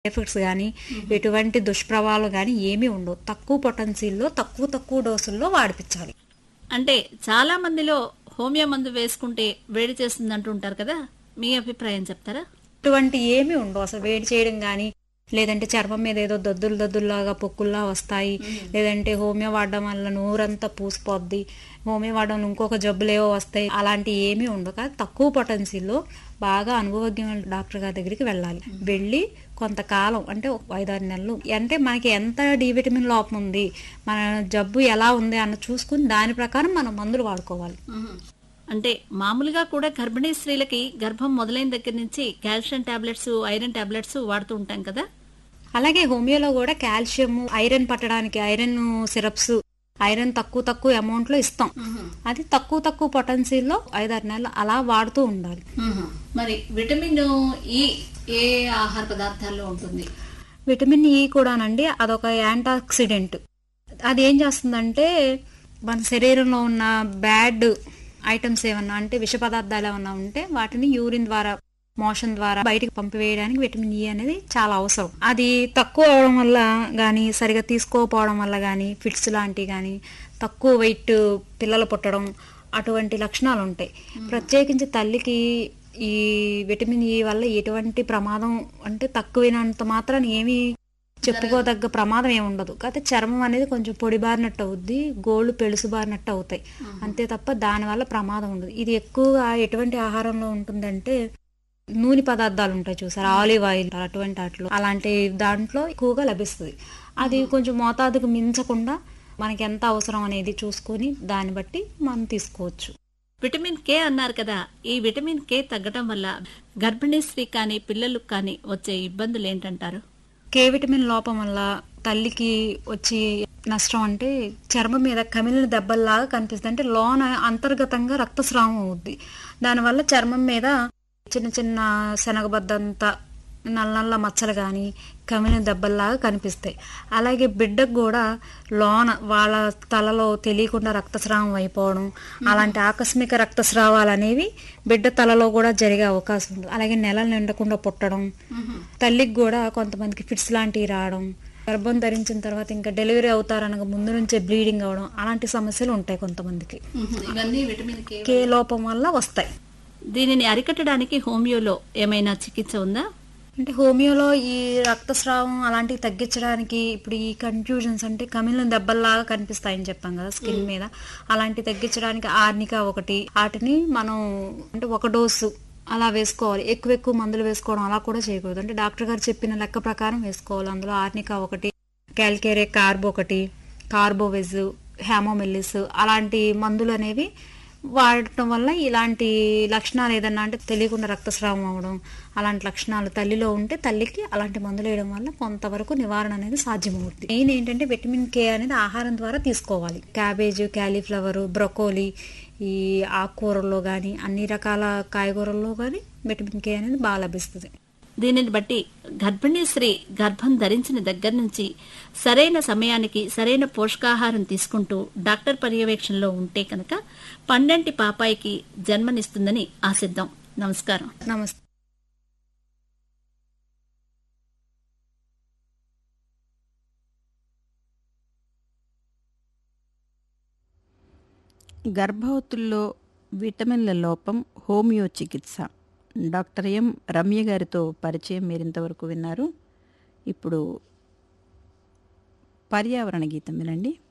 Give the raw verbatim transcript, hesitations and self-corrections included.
Effects గానీ, ఎటువంటి దుష్ప్రభావాలు గానీ ఏమీ ఉండవు. తక్కువ పొటెన్షియల్‌లో తక్కువ తక్కువ డోసుల్లో వాడిపిచ్చాలి. అంటే చాలా మందిలో హోమియో మందు వేసుకుంటే వేడి చేస్తుంది అంటుంటారు కదా, మీ అభిప్రాయం చెప్తారా? ఇటువంటి ఏమీ ఉండవు. అసలు వేడి చేయడం గానీ, లేదంటే చర్మం మీద ఏదో దద్దులు దద్దుల్లాగా పొక్కుల్లా వస్తాయి, లేదంటే హోమియో వాడడం వల్ల నోరంతా పూసిపోద్ది, హోమియో వాడడం వల్ల ఇంకొక జబ్బులేవో వస్తాయి, అలాంటి ఏమీ ఉండవు. కానీ తక్కువ పొటెన్షియల్లో బాగా అనుభవజ్ఞమైన డాక్టర్ గారి దగ్గరికి వెళ్ళాలి. వెళ్ళి కొంతకాలం అంటే ఒక ఐదారు నెలలు అంటే మనకి ఎంత డి విటమిన్ లోపం ఉంది, మన జబ్బు ఎలా ఉంది అన్న చూసుకుని దాని ప్రకారం మనం మందులు వాడుకోవాలి. అంటే మామూలుగా కూడా గర్భిణీ స్త్రీలకి గర్భం మొదలైన దగ్గర నుంచి కాల్షియం టాబ్లెట్స్, ఐరన్ టాబ్లెట్స్ వాడుతూ ఉంటాం కదా. అలాగే హోమియోలో కూడా కాల్షియం, ఐరన్ పట్టడానికి ఐరన్ సిరప్స్, ఐరన్ తక్కువ తక్కువ అమౌంట్ లో ఇస్తాం. అది తక్కువ తక్కువ పొటెన్షియల్లో ఐదారు నెలలు అలా వాడుతూ ఉండాలి. మరి విటమిన్ ఈ ఏ ఆహార పదార్థాల్లో ఉంటుంది? విటమిన్ ఈ కూడానండి అదొక యాంటాక్సిడెంట్. అది ఏం చేస్తుందంటే మన శరీరంలో ఉన్న బ్యాడ్ ఐటమ్స్ ఏమన్నా అంటే విష పదార్థాలు ఏమన్నా ఉంటే వాటిని యూరిన్ ద్వారా, మోషన్ ద్వారా బయటికి పంపివేయడానికి విటమిన్ ఈ అనేది చాలా అవసరం. అది తక్కువ అవడం వల్ల గానీ, సరిగా తీసుకోకపోవడం వల్ల గానీ, ఫిట్స్ లాంటివి కానీ, తక్కువ వెయిట్ పిల్లలు పుట్టడం, అటువంటి లక్షణాలు ఉంటాయి. ప్రత్యేకించి తల్లికి ఈ విటమిన్ ఈ వల్ల ఎటువంటి ప్రమాదం అంటే తక్కువైనంత మాత్రాన్ని ఏమీ చెప్పుకోదగ్గ ప్రమాదం ఏమి ఉండదు. కాకపోతే చర్మం అనేది కొంచెం పొడిబారినట్టు అవుద్ది, గోళ్ళు పెళుసుబారినట్టు అవుతాయి అంతే తప్ప దానివల్ల ప్రమాదం ఉండదు. ఇది ఎక్కువగా ఎటువంటి ఆహారంలో ఉంటుందంటే నూనె పదార్థాలు ఉంటాయి చూసారు, ఆలివ్ ఆయిల్ అటువంటి వాటిలో, అలాంటి దాంట్లో ఎక్కువగా లభిస్తుంది. అది కొంచెం మోతాదుకు మించకుండా మనకి ఎంత అవసరం అనేది చూసుకొని దాన్ని బట్టి మనం తీసుకోవచ్చు. విటమిన్ కే అన్నారు కదా, ఈ విటమిన్ కే తగ్గడం వల్ల గర్భిణీ స్త్రీ కానీ పిల్లలకు కానీ వచ్చే ఇబ్బందులు ఏంటంటారు? కే విటమిన్ లోపం వల్ల తల్లికి వచ్చి నష్టం అంటే చర్మం మీద కమిలిన దెబ్బల్లాగా కనిపిస్తుంది. అంటే లోన అంతర్గతంగా రక్తస్రావం అవుద్ది. దానివల్ల చర్మం మీద చిన్న చిన్న శనగబద్దంతా నల్ల నల్ల మచ్చలు కానీ కమిలిన దెబ్బల్లాగా కనిపిస్తాయి. అలాగే బిడ్డకు కూడా లోన వాళ్ళ తలలో తెలియకుండా రక్తస్రావం అయిపోవడం, అలాంటి ఆకస్మిక రక్తస్రావాలు అనేవి బిడ్డ తలలో కూడా జరిగే అవకాశం ఉంది. అలాగే నెలలు నిండకుండా పుట్టడం, తల్లికి కూడా కొంతమందికి ఫిట్స్ లాంటివి రావడం, గర్భం ధరించిన తర్వాత ఇంకా డెలివరీ అవుతారనగా ముందు నుంచే బ్లీడింగ్ అవడం, అలాంటి సమస్యలు ఉంటాయి కొంతమందికి. ఇవన్నీ విటమిన్ కే లోపం వల్ల వస్తాయి. దీనిని అరికట్టడానికి హోమియోలో ఏమైనా చికిత్స ఉందా? అంటే హోమియోలో ఈ రక్తస్రావం అలాంటివి తగ్గించడానికి ఇప్పుడు ఈ కన్ఫ్యూజన్స్ అంటే కమిలిన దెబ్బల్లాగా కనిపిస్తాయని చెప్పాం కదా స్కిన్ మీద, అలాంటివి తగ్గించడానికి ఆర్నికా ఒకటి, వాటిని మనం అంటే ఒక డోసు అలా వేసుకోవాలి. ఎక్కువ ఎక్కువ మందులు వేసుకోవడం అలా కూడా చేయకూడదు. అంటే డాక్టర్ గారు చెప్పిన లెక్క ప్రకారం వేసుకోవాలి. అందులో ఆర్నికా ఒకటి, క్యాల్కేరే కార్బ్ ఒకటి, కార్బోవెజ్, హ్యామోమిల్లిస్ అలాంటి మందులు అనేవి వాడటం వల్ల ఇలాంటి లక్షణాలు ఏదన్నా అంటే తెలియకుండా రక్తస్రావం అవడం అలాంటి లక్షణాలు తల్లిలో ఉంటే తల్లికి అలాంటి మందులు వేయడం వల్ల కొంతవరకు నివారణ అనేది సాధ్యమవుతుంది. మెయిన్ ఏంటంటే విటమిన్ కే అనేది ఆహారం ద్వారా తీసుకోవాలి. క్యాబేజ్, క్యాలీఫ్లవర్, బ్రొకోలీ, ఈ ఆకుకూరల్లో కానీ అన్ని రకాల కాయగూరల్లో కానీ విటమిన్ కే అనేది బాగా లభిస్తుంది. దీనిని బట్టి గర్భిణీ స్త్రీ గర్భం ధరించిన దగ్గర నుంచి సరైన సమయానికి సరైన పోషకాహారం తీసుకుంటూ డాక్టర్ పర్యవేక్షణలో ఉంటే కనుక పండంటి పాపాయికి జన్మనిస్తుందని ఆశిద్దాం. నమస్కారం. నమస్తే. గర్భవతుల్లో విటమిన్ల లోపం, హోమియో చికిత్స, డాక్టర్ ఎం రమ్య గారితో పరిచయం మీరింతవరకు విన్నారు. ఇప్పుడు పర్యావరణ గీతం వినండి.